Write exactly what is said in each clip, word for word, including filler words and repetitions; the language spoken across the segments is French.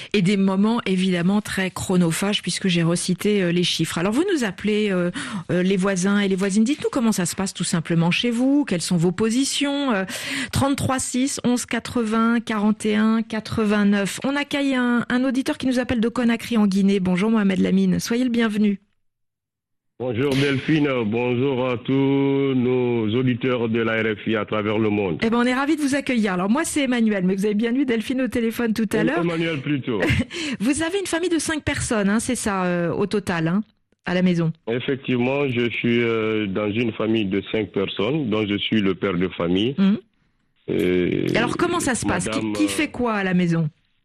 Et des moments évidemment très chronophages puisque j'ai recité euh, les chiffres. Alors vous nous appelez euh, euh, les voisins et les voisines. Dites-nous comment ça se passe tout simplement chez vous. Quelles sont vos positions euh, trente-trois six onze quatre-vingts quarante et un quatre-vingt-neuf. On accueille un, un auditeur qui nous appelle de Conakry en Guinée. Bonjour Mohamed Lamine. Soyez le bienvenu. Bonjour Delphine, bonjour à tous nos auditeurs de la R F I à travers le monde. Eh ben, on est ravis de vous accueillir. Alors moi c'est Emmanuel, mais vous avez bien eu Delphine au téléphone tout à l'heure. Emmanuel plutôt. Vous avez une famille de cinq personnes, hein, c'est ça euh, au total, hein, à la maison. Effectivement, je suis euh, dans une famille de cinq personnes, dont je suis le père de famille. Mmh. Et Alors comment ça se passe? Madame, qui, qui fait quoi à la maison?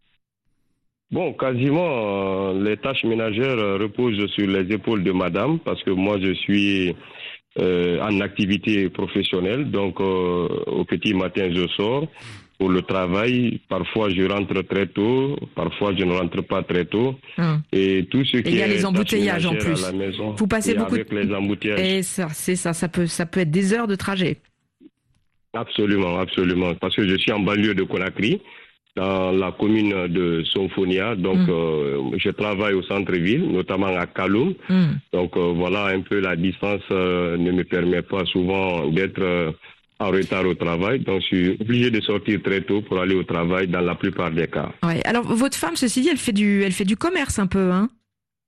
Bon, quasiment, euh, les tâches ménagères euh, reposent sur les épaules de madame, parce que moi, je suis euh, en activité professionnelle. Donc, euh, au petit matin, je sors pour le travail. Parfois, je rentre très tôt. Parfois, je ne rentre pas très tôt. Hum. Et tout ce Et qui il y a est les embouteillages en tâches ménagères plus. à la maison, Vous passez et beaucoup avec de... les embouteillages. Et ça, c'est ça, ça peut, ça peut être des heures de trajet. Absolument, absolument. Parce que je suis en banlieue de Conakry, dans la commune de Somphonia. Donc, mm. euh, je travaille au centre-ville, notamment à Kaloum. Mm. Donc, euh, voilà, un peu la distance euh, ne me permet pas souvent d'être euh, en retard au travail. Donc, je suis obligé de sortir très tôt pour aller au travail dans la plupart des cas. Ouais. Alors, votre femme, ceci dit, elle fait du, elle fait du commerce un peu, hein?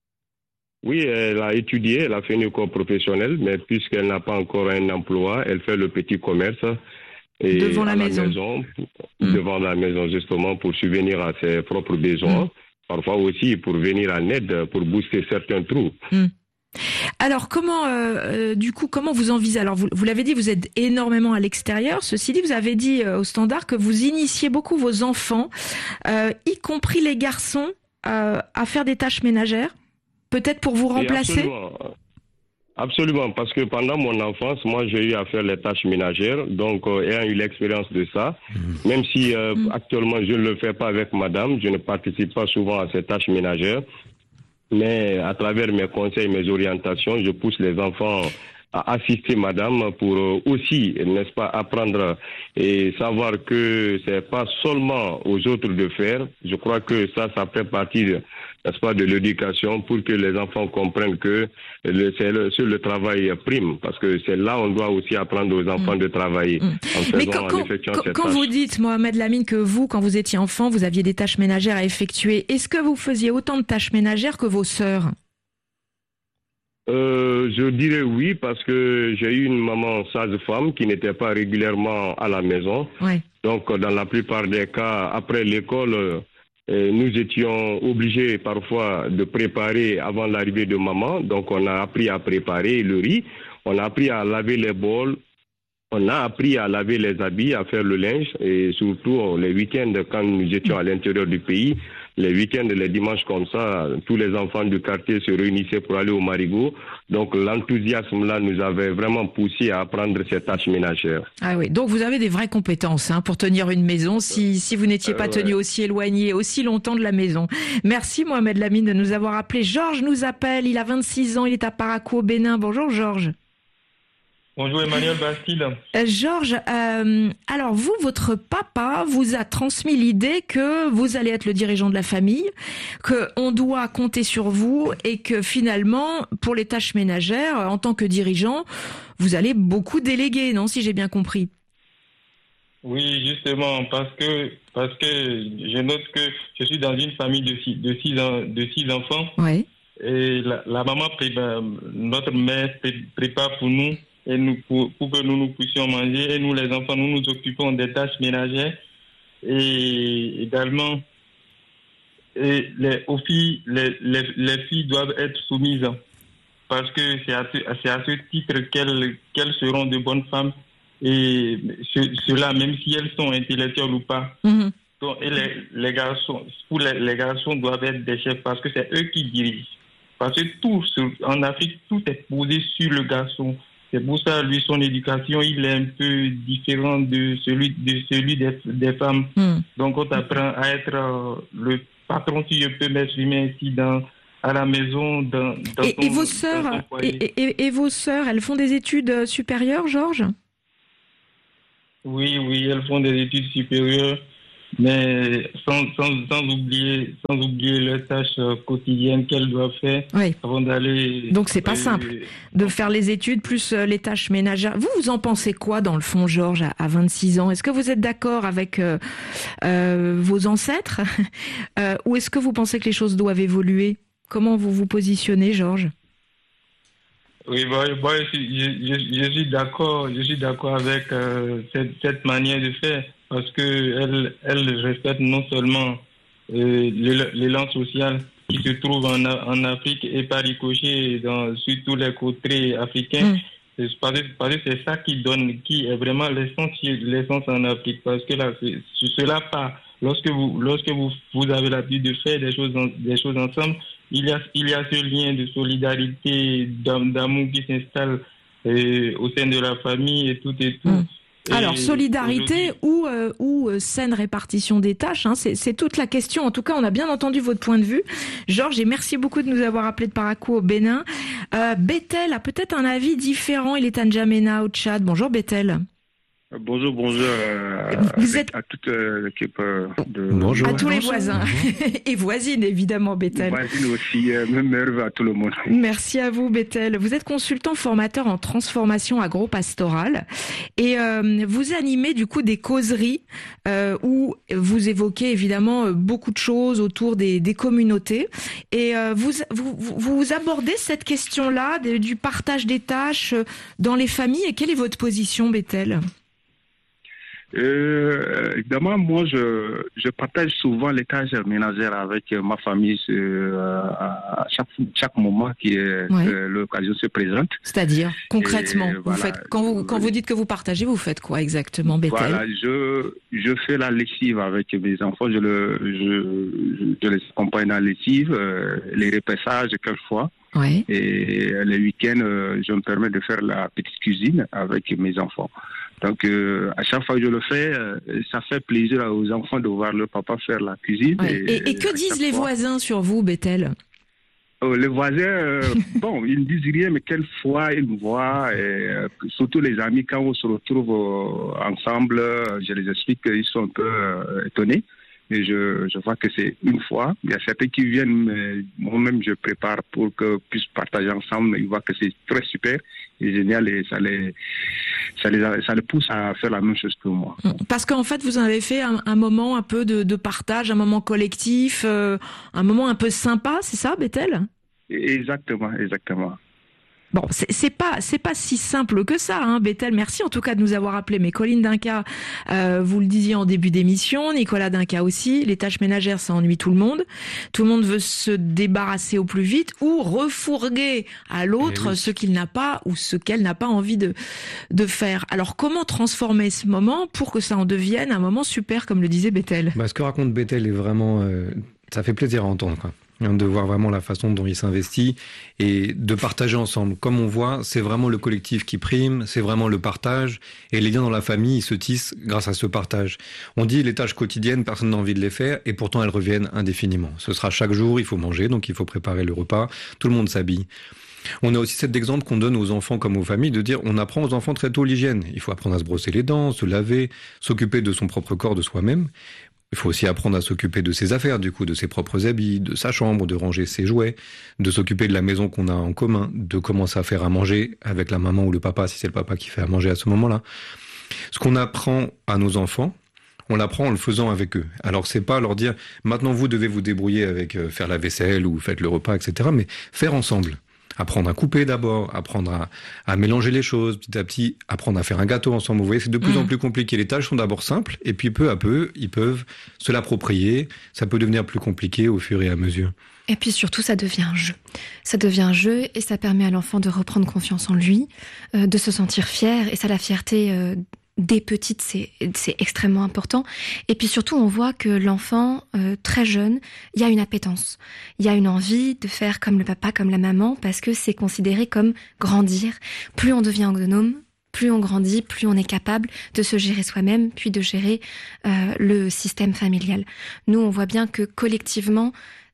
Oui, elle a étudié, elle a fait une école professionnelle, mais puisqu'elle n'a pas encore un emploi, elle fait le petit commerce. Et devant la, la maison, maison mmh. devant la maison justement pour subvenir à ses propres besoins, mmh. parfois aussi pour venir en aide, pour booster certains trous. Mmh. Alors comment, euh, du coup, comment vous envisagez? Alors vous, vous l'avez dit, vous êtes énormément à l'extérieur. Ceci dit, vous avez dit euh, au Standard que vous initiez beaucoup vos enfants, euh, y compris les garçons, euh, à faire des tâches ménagères, peut-être pour vous remplacer. Absolument, parce que pendant mon enfance, moi, j'ai eu à faire les tâches ménagères, donc euh, ayant eu l'expérience de ça, mmh. même si euh, mmh. actuellement je ne le fais pas avec madame, je ne participe pas souvent à ces tâches ménagères, mais à travers mes conseils, mes orientations, je pousse les enfants à assister madame pour euh, aussi, n'est-ce pas, apprendre et savoir que c'est pas seulement aux autres de faire. Je crois que ça, ça fait partie de, n'est-ce pas, de l'éducation pour que les enfants comprennent que le, c'est le, sur le travail prime, parce que c'est là on doit aussi apprendre aux enfants mmh. de travailler. Mmh. En faisant, Mais quand, en effectuant quand, cette quand tâche. vous dites, Mohamed Lamine, que vous, quand vous étiez enfant, vous aviez des tâches ménagères à effectuer, est-ce que vous faisiez autant de tâches ménagères que vos sœurs? Euh, je dirais oui, parce que j'ai eu une maman sage-femme qui n'était pas régulièrement à la maison. Ouais. Donc, dans la plupart des cas, après l'école, euh, nous étions obligés parfois de préparer avant l'arrivée de maman. Donc, on a appris à préparer le riz, on a appris à laver les bols, on a appris à laver les habits, à faire le linge, et surtout les week-ends, quand nous étions à l'intérieur du pays, les week-ends, les dimanches comme ça, tous les enfants du quartier se réunissaient pour aller au marigot. Donc l'enthousiasme là nous avait vraiment poussé à apprendre ces tâches ménagères. Ah oui, donc vous avez des vraies compétences hein, pour tenir une maison si, si vous n'étiez pas euh, tenu ouais. aussi éloigné, aussi longtemps de la maison. Merci Mohamed Lamine de nous avoir appelé. Georges nous appelle, il a vingt-six ans, il est à Parakou au Bénin. Bonjour Georges. Bonjour Emmanuel Bastille. Euh, Georges, euh, alors vous, votre papa vous a transmis l'idée que vous allez être le dirigeant de la famille, qu'on doit compter sur vous et que finalement, pour les tâches ménagères, en tant que dirigeant, vous allez beaucoup déléguer, non, si j'ai bien compris? Oui, justement, parce que parce que je note que je suis dans une famille de six, de six, de six enfants. Oui. Et la, la maman prépare, notre mère prépare pour nous. Et nous, pour, pour que nous, nous puissions manger. Et nous, les enfants, nous nous occupons des tâches ménagères. Et également, et les, aux filles, les, les, les filles doivent être soumises. Parce que c'est à, c'est à ce titre qu'elles, qu'elles seront de bonnes femmes. Et ce, cela, même si elles sont intellectuelles ou pas. Mm-hmm. Donc, et les, les garçons, pour les, les garçons doivent être des chefs parce que c'est eux qui dirigent. Parce que tout, en Afrique, tout est posé sur le garçon. C'est pour ça, lui, son éducation, il est un peu différent de celui, de celui des, des femmes. Mm. Donc, on t'apprend à être euh, le patron, si je peux m'exprimer ici, dans, à la maison, dans, dans et, ton, et vos sœurs, et, et, et vos sœurs, elles font des études supérieures, Georges? Oui, oui, elles font des études supérieures. mais sans, sans, sans, oublier, sans oublier les tâches quotidiennes qu'elles doivent faire oui. avant d'aller... Donc c'est pas euh, simple de faire les études plus les tâches ménagères. Vous, vous en pensez quoi dans le fond, Georges, à vingt-six ans? Est-ce que vous êtes d'accord avec euh, euh, vos ancêtres euh, ou est-ce que vous pensez que les choses doivent évoluer? Comment vous vous positionnez, Georges? Oui, bon, bon, je, je, je suis d'accord, je suis d'accord avec euh, cette, cette manière de faire parce que elle, elle respecte non seulement euh, l'élan social qui se trouve en, en Afrique et par ricochet dans sur tous les côtés africains. Mm. C'est, parce, parce que c'est ça qui donne, qui est vraiment l'essence, l'essence en Afrique. Parce que là, c'est, cela part. Lorsque vous, lorsque vous, vous avez l'habitude de faire des choses, des choses ensemble. Il y a, il y a ce lien de solidarité, d'amour qui s'installe euh, au sein de la famille et tout et tout. Mmh. Et alors, solidarité ou, euh, ou euh, saine répartition des tâches, hein, c'est, c'est toute la question. En tout cas, on a bien entendu votre point de vue, Georges, et merci beaucoup de nous avoir appelés de Parakou au Bénin. Euh, Bethel a peut-être un avis différent. Il est à N'Djamena au Tchad. Bonjour Bethel. Bonjour, bonjour euh, vous êtes... à toute euh, l'équipe euh, de... Bonjour. À tous les bonjour. voisins et voisines, évidemment, Bethel. Voisines aussi, euh, même heure à tout le monde. Merci à vous, Bethel. Vous êtes consultant formateur en transformation agro-pastorale et euh, vous animez du coup des causeries euh, où vous évoquez évidemment beaucoup de choses autour des, des communautés et euh, vous, vous, vous abordez cette question-là de, du partage des tâches dans les familles. Et quelle est votre position, Bethel ? Euh, évidemment, moi, je, je partage souvent les tâches ménagères avec ma famille euh, à chaque, chaque moment qui est ouais. euh, l'occasion se présente. C'est-à-dire, concrètement, vous voilà, faites, quand, vous, quand vous dites que vous partagez, vous faites quoi exactement, Bethel ? Voilà, je, je fais la lessive avec mes enfants, je, le, je, je les accompagne dans la lessive, euh, les repassages quelquefois. Ouais. Et les week-ends, euh, je me permets de faire la petite cuisine avec mes enfants. Donc, euh, à chaque fois que je le fais, euh, ça fait plaisir aux enfants de voir leur papa faire la cuisine. Ouais. Et, et, et que disent les fois... voisins sur vous, Bethel ? Oh, les voisins, euh, bon, ils ne disent rien, mais quelquefois ils me voient, et, euh, surtout les amis, quand on se retrouve euh, ensemble, je les explique qu'ils sont un peu euh, étonnés. Et je, je vois que c'est une fois. Il y a certains qui viennent, mais moi-même je prépare pour que puissent partager ensemble. Ils voient que c'est très super et génial et ça les, ça les, ça les pousse à faire la même chose que moi. Parce qu'en fait, vous avez fait un, un moment un peu de, de partage, un moment collectif, euh, un moment un peu sympa, c'est ça, Bethel ? Exactement, exactement. Bon, c'est, c'est pas c'est pas si simple que ça, hein, Bethel. Merci en tout cas de nous avoir appelés. Mais Colline Dinka, euh, vous le disiez en début d'émission, Nicolas Dinka aussi. Les tâches ménagères, ça ennuie tout le monde. Tout le monde veut se débarrasser au plus vite ou refourguer à l'autre oui. ce qu'il n'a pas ou ce qu'elle n'a pas envie de de faire. Alors comment transformer ce moment pour que ça en devienne un moment super, comme le disait Bethel ? Bah, ce que raconte Bethel est vraiment, euh, ça fait plaisir à entendre, quoi. De voir vraiment la façon dont il s'investit et de partager ensemble. Comme on voit, c'est vraiment le collectif qui prime, c'est vraiment le partage et les liens dans la famille ils se tissent grâce à ce partage. On dit les tâches quotidiennes, personne n'a envie de les faire et pourtant elles reviennent indéfiniment. Ce sera chaque jour, il faut manger, donc il faut préparer le repas, tout le monde s'habille. On a aussi cet exemple qu'on donne aux enfants comme aux familles de dire on apprend aux enfants très tôt l'hygiène. Il faut apprendre à se brosser les dents, se laver, s'occuper de son propre corps, de soi-même. Il faut aussi apprendre à s'occuper de ses affaires, du coup, de ses propres habits, de sa chambre, de ranger ses jouets, de s'occuper de la maison qu'on a en commun, de commencer à faire à manger avec la maman ou le papa, si c'est le papa qui fait à manger à ce moment-là. Ce qu'on apprend à nos enfants, on l'apprend en le faisant avec eux. Alors, c'est pas leur dire, maintenant vous devez vous débrouiller avec euh, faire la vaisselle ou faites le repas, et cetera, mais faire ensemble. Apprendre à couper d'abord, apprendre à, à mélanger les choses petit à petit, apprendre à faire un gâteau ensemble. Vous voyez, c'est de plus mmh. en plus compliqué. Les tâches sont d'abord simples et puis peu à peu, ils peuvent se l'approprier. Ça peut devenir plus compliqué au fur et à mesure. Et puis surtout, ça devient un jeu. Ça devient un jeu et ça permet à l'enfant de reprendre confiance en lui, euh, de se sentir fier. Et ça, la fierté euh, des petites, c'est, c'est extrêmement important. Et puis surtout, on voit que l'enfant, euh, très jeune, il y a une appétence. Il y a une envie de faire comme le papa, comme la maman, parce que c'est considéré comme grandir. Plus on devient autonome, plus on grandit, plus on est capable de se gérer soi-même, puis de gérer euh, le système familial. Nous, on voit bien que collectivement,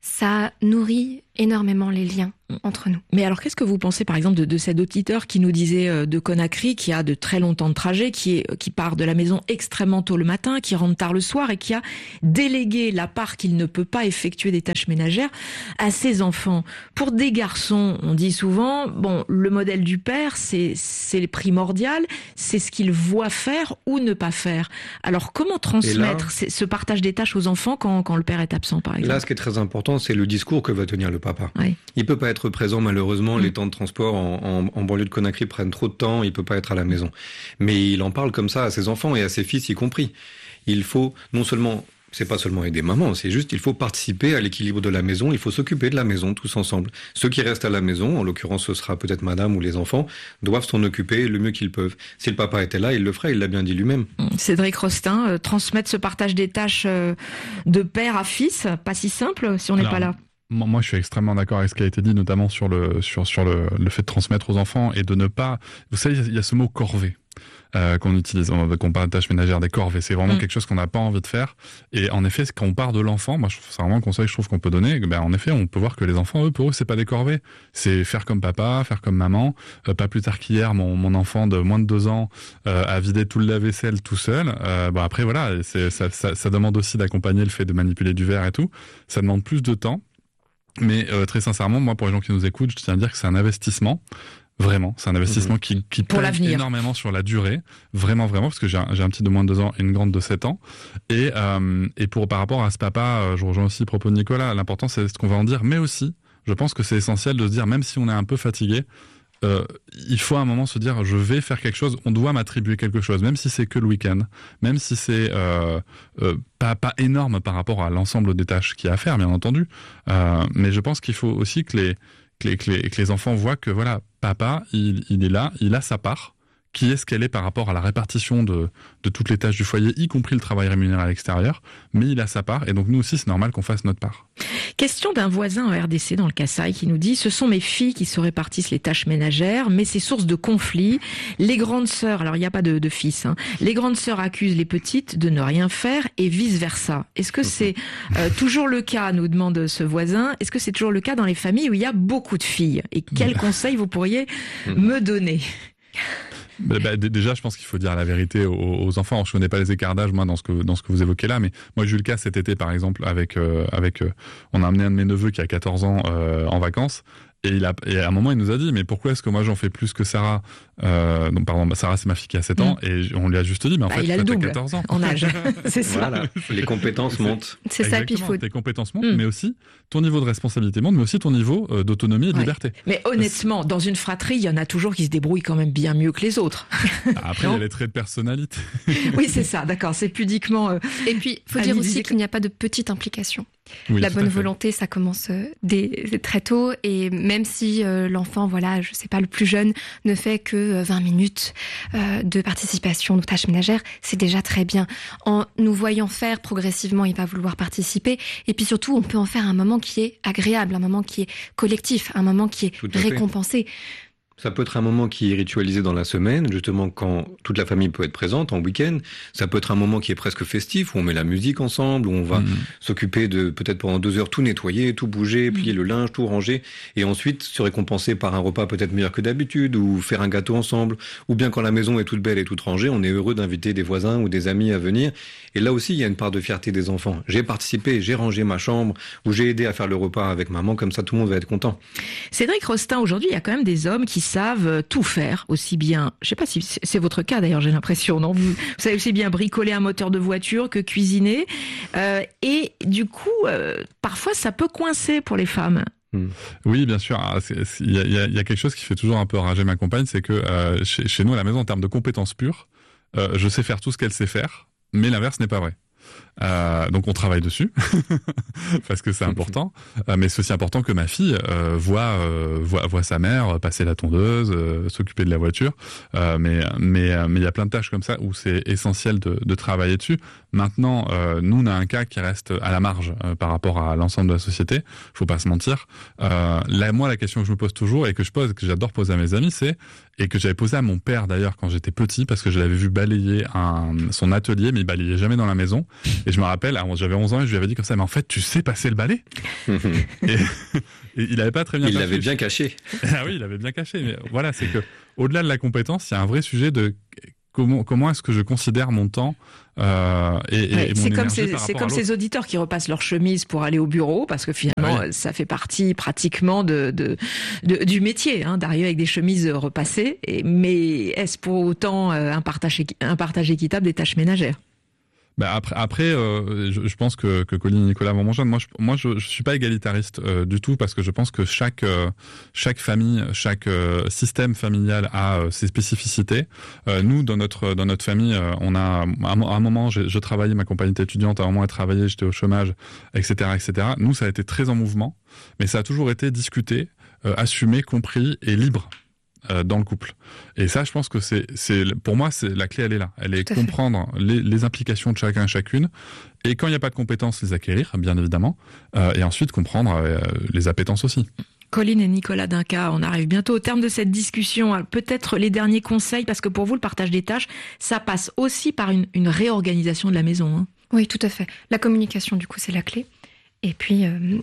ça nourrit énormément les liens entre nous. Mais alors, qu'est-ce que vous pensez, par exemple, de, de cet auditeur qui nous disait euh, de Conakry, qui a de très longs temps de trajet, qui, est, qui part de la maison extrêmement tôt le matin, qui rentre tard le soir et qui a délégué la part qu'il ne peut pas effectuer des tâches ménagères à ses enfants. Pour des garçons, on dit souvent, bon, le modèle du père, c'est, c'est primordial, c'est ce qu'il voit faire ou ne pas faire. Alors, comment transmettre là, ce partage des tâches aux enfants quand, quand le père est absent, par exemple? Là, ce qui est très important, c'est le discours que va tenir le papa. Oui. Il peut pas être présent, malheureusement, mmh. les temps de transport en, en, en banlieue de Conakry prennent trop de temps, il peut pas être à la maison. Mais il en parle comme ça à ses enfants et à ses fils y compris. Il faut non seulement, c'est pas seulement aider maman, c'est juste, il faut participer à l'équilibre de la maison, il faut s'occuper de la maison tous ensemble. Ceux qui restent à la maison, en l'occurrence ce sera peut-être madame ou les enfants, doivent s'en occuper le mieux qu'ils peuvent. Si le papa était là, il le ferait, il l'a bien dit lui-même. Cédric Rostin, euh, transmettre ce partage des tâches euh, de père à fils, pas si simple si on n'est pas là. Moi, je suis extrêmement d'accord avec ce qui a été dit, notamment sur le sur sur le, le fait de transmettre aux enfants et de ne pas. Vous savez, il y a ce mot corvée euh, qu'on utilise, qu'on parle de tâches ménagères, des corvées. C'est vraiment mmh. quelque chose qu'on n'a pas envie de faire. Et en effet, quand on part de l'enfant, moi, je trouve c'est vraiment un conseil que je trouve qu'on peut donner. Ben, en effet, on peut voir que les enfants, eux, pour eux, c'est pas des corvées. C'est faire comme papa, faire comme maman. Euh, pas plus tard qu'hier, mon mon enfant de moins de deux ans euh, a vidé tout le lave-vaisselle tout seul. Euh, bon après, voilà, c'est ça, ça ça demande aussi d'accompagner le fait de manipuler du verre et tout. Ça demande plus de temps. Mais euh, très sincèrement, moi, pour les gens qui nous écoutent, je tiens à dire que c'est un investissement. Vraiment, c'est un investissement mmh. qui, qui pour paye énormément sur la durée. Vraiment, vraiment, parce que j'ai un, j'ai un petit de moins de deux ans et une grande de sept ans. Et, euh, et pour par rapport à ce papa, euh, je rejoins aussi le propos de Nicolas, l'important c'est ce qu'on va en dire, mais aussi, je pense que c'est essentiel de se dire, même si on est un peu fatigué, Euh, il faut à un moment se dire je vais faire quelque chose, on doit m'attribuer quelque chose, même si c'est que le week-end, même si c'est euh, euh, pas, pas énorme par rapport à l'ensemble des tâches qu'il y a à faire, bien entendu. Euh, mais je pense qu'il faut aussi que les, que les, que les, que les enfants voient que voilà, papa, il, il est là, il a sa part. Qui est-ce qu'elle est par rapport à la répartition de, de toutes les tâches du foyer, y compris le travail rémunéré à l'extérieur, mais il a sa part, et donc nous aussi, c'est normal qu'on fasse notre part. Question d'un voisin en R D C dans le Kasaï qui nous dit « Ce sont mes filles qui se répartissent les tâches ménagères, mais c'est source de conflits. Les grandes sœurs, alors il n'y a pas de, de fils, hein, les grandes sœurs accusent les petites de ne rien faire et vice-versa. Est-ce que c'est euh, toujours le cas, nous demande ce voisin, est-ce que c'est toujours le cas dans les familles où il y a beaucoup de filles? Et quels conseils vous pourriez me donner ?» Bah, bah, déjà, je pense qu'il faut dire la vérité aux, aux enfants. Je connais pas les écarts d'âge, moi, dans ce que dans ce que vous évoquez là, mais moi, j'ai eu le cas cet été, par exemple, avec euh, avec, euh, on a amené un de mes neveux qui a quatorze ans euh, en vacances. Et, il a, et à un moment, il nous a dit, mais pourquoi est-ce que moi j'en fais plus que Sarah euh, donc, pardon, bah, Sarah, c'est ma fille qui a sept ans, mmh. et on lui a juste dit, mais en bah, fait, il a le double quatorze ans. En âge. C'est ça. Voilà. Les compétences montent. C'est ça, puis il faut. Tes compétences montent, mmh. mais aussi ton niveau de responsabilité monte, mais aussi ton niveau euh, d'autonomie et de ouais. liberté. Mais honnêtement, dans une fratrie, il y en a toujours qui se débrouillent quand même bien mieux que les autres. Après, il y a les traits de personnalité. Oui, c'est ça, d'accord, c'est pudiquement. Euh, et puis, il faut dire aussi qu'il n'y a pas de petite implication. Oui, la bonne volonté, ça commence dès, très tôt, et même si euh, l'enfant, voilà, je sais pas, le plus jeune, ne fait que vingt minutes euh, de participation aux tâches ménagères, c'est déjà très bien. En nous voyant faire progressivement, il va vouloir participer, et puis surtout, on peut en faire un moment qui est agréable, un moment qui est collectif, un moment qui est récompensé. Ça peut être un moment qui est ritualisé dans la semaine, justement quand toute la famille peut être présente en week-end. Ça peut être un moment qui est presque festif, où on met la musique ensemble, où on va mmh. s'occuper de peut-être pendant deux heures tout nettoyer, tout bouger, plier mmh. le linge, tout ranger, et ensuite se récompenser par un repas peut-être meilleur que d'habitude, ou faire un gâteau ensemble, ou bien quand la maison est toute belle et toute rangée, on est heureux d'inviter des voisins ou des amis à venir. Et là aussi, il y a une part de fierté des enfants. J'ai participé, j'ai rangé ma chambre, ou j'ai aidé à faire le repas avec maman, comme ça tout le monde va être content. Cédric Rostin, aujourd'hui, il y a quand même des hommes qui savent tout faire, aussi bien, je sais pas si c'est votre cas d'ailleurs, j'ai l'impression, non, vous, vous savez aussi bien bricoler un moteur de voiture que cuisiner, euh, et du coup, euh, parfois ça peut coincer pour les femmes. Oui, bien sûr. Il y a, y, a, y a quelque chose qui fait toujours un peu rager ma compagne, c'est que euh, chez, chez nous à la maison, en termes de compétences pures, euh, je sais faire tout ce qu'elle sait faire, mais l'inverse n'est pas vrai. Euh, donc on travaille dessus parce que c'est important, euh, mais c'est aussi important que ma fille euh, voit, euh, voit voit sa mère passer la tondeuse, euh, s'occuper de la voiture. Euh, mais mais mais il y a plein de tâches comme ça où c'est essentiel de, de travailler dessus. Maintenant, euh, nous on a un cas qui reste à la marge euh, par rapport à l'ensemble de la société. Faut pas se mentir. Euh, là, moi, la question que je me pose toujours et que je pose, que j'adore poser à mes amis, c'est et que j'avais posé à mon père d'ailleurs quand j'étais petit parce que je l'avais vu balayer un, son atelier, mais il balayait jamais dans la maison. Et je me rappelle, j'avais onze ans et je lui avais dit comme ça, mais en fait, tu sais passer le balai. et, et il avait pas très bien. Il l'avait bien caché. Ah oui, il l'avait bien caché. Mais voilà, c'est que au-delà de la compétence, il y a un vrai sujet de comment comment est-ce que je considère mon temps euh, et, ouais, et mon c'est comme ces, c'est comme ces auditeurs qui repassent leur chemise pour aller au bureau parce que finalement ah oui. ça fait partie pratiquement de, de, de du métier hein, d'arriver avec des chemises repassées. Et, mais est-ce pour autant un partage un partage équitable des tâches ménagères? Bah après, après, euh, je, je pense que, que Colline et Nicolas vont m'en Moi, je, moi, je, je suis pas égalitariste euh, du tout parce que je pense que chaque euh, chaque famille, chaque euh, système familial a euh, ses spécificités. Euh, nous, dans notre dans notre famille, euh, on a à un moment, je, je travaillais, ma compagnie était étudiante, à un moment, elle travaillait, j'étais au chômage, et cetera, et cetera. Nous, ça a été très en mouvement, mais ça a toujours été discuté, euh, assumé, compris et libre. Euh, dans le couple. Et ça, je pense que c'est, c'est, pour moi, c'est la clé, elle est là. Elle est comprendre les, les implications de chacun et chacune. Et quand il n'y a pas de compétences, les acquérir, bien évidemment. Euh, et ensuite, comprendre euh, les appétences aussi. Colline et Nicolas Dinca, on arrive bientôt au terme de cette discussion. Alors, peut-être les derniers conseils, parce que pour vous, le partage des tâches, ça passe aussi par une, une réorganisation de la maison. Hein. Oui, tout à fait. La communication, du coup, c'est la clé. Et puis... Euh...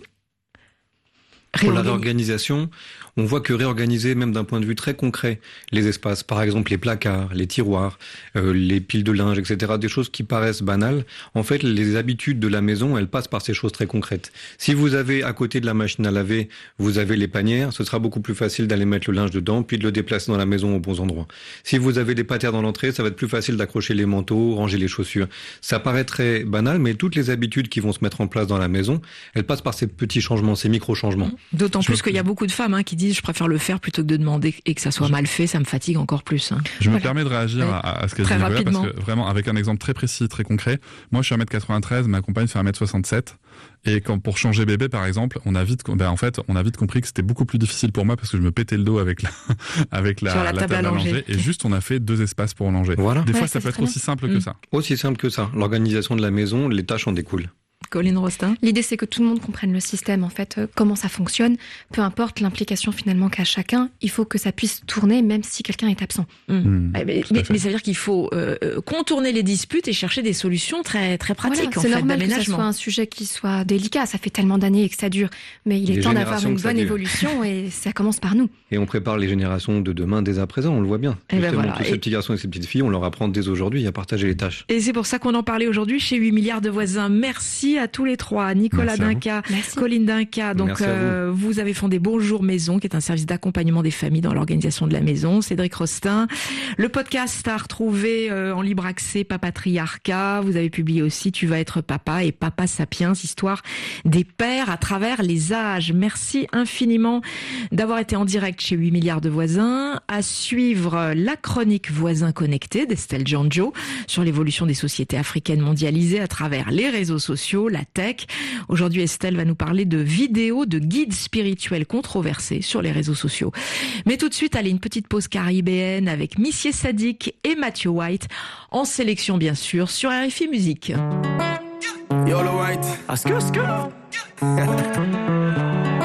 Pour la réorganisation, on voit que réorganiser, même d'un point de vue très concret, les espaces, par exemple les placards, les tiroirs, euh, les piles de linge, et cetera, des choses qui paraissent banales, en fait, les habitudes de la maison, elles passent par ces choses très concrètes. Si vous avez à côté de la machine à laver, vous avez les panières, ce sera beaucoup plus facile d'aller mettre le linge dedans, puis de le déplacer dans la maison aux bons endroits. Si vous avez des patères dans l'entrée, ça va être plus facile d'accrocher les manteaux, ranger les chaussures. Ça paraît très banal, mais toutes les habitudes qui vont se mettre en place dans la maison, elles passent par ces petits changements, ces micro-changements. D'autant je plus qu'il y a beaucoup de femmes hein, qui disent je préfère le faire plutôt que de demander et que ça soit mal fait, ça me fatigue encore plus. Hein. Je voilà. me permets de réagir ouais. à, à ce qu'a dit Nicolas parce que vraiment avec un exemple très précis, très concret. Moi je suis un mètre quatre-vingt-treize, ma compagne fait un mètre soixante-sept et quand pour changer bébé par exemple, on a vite ben, en fait, on a vite compris que c'était beaucoup plus difficile pour moi parce que je me pétais le dos avec la avec la, la, la table, table à langer. langer et juste on a fait deux espaces pour langer. Voilà. Des ouais, fois ça, ça peut être aussi simple mmh. que ça. Aussi simple que ça. L'organisation de la maison, les tâches en découlent. Colline Rostin. L'idée, c'est que tout le monde comprenne le système, en fait, euh, comment ça fonctionne. Peu importe l'implication finalement qu'a chacun, il faut que ça puisse tourner même si quelqu'un est absent. Mmh. Mmh. Mais, mais, mais ça veut dire qu'il faut euh, contourner les disputes et chercher des solutions très très pratiques. Voilà, en c'est fait, normal d'aménagement. Que ça soit un sujet qui soit délicat. Ça fait tellement d'années et que ça dure. Mais il est les temps d'avoir une bonne évolution et ça commence par nous. Et on prépare les générations de demain dès à présent, on le voit bien. Et ben voilà. Tous et... ces petits garçons et ces petites filles, on leur apprend dès aujourd'hui à partager les tâches. Et c'est pour ça qu'on en parlait aujourd'hui chez huit milliards de voisins. Merci à tous les trois. Nicolas Dinca, Colline Dinca. Donc, euh, vous. vous avez fondé Bonjour Maison, qui est un service d'accompagnement des familles dans l'organisation de la maison. Cédric Rostin. Le podcast à retrouver euh, en libre accès, Papatriarcat. Vous avez publié aussi Tu vas être papa et Papa Sapiens, histoire des pères à travers les âges. Merci infiniment d'avoir été en direct chez huit milliards de voisins. À suivre la chronique Voisins connectés d'Estelle Janjo sur l'évolution des sociétés africaines mondialisées à travers les réseaux sociaux, la tech. Aujourd'hui, Estelle va nous parler de vidéos de guides spirituels controversés sur les réseaux sociaux. Mais tout de suite, allez, une petite pause caribéenne avec Missier Sadiq et Matthew White, en sélection bien sûr, sur R F I Musique. Yo, le White.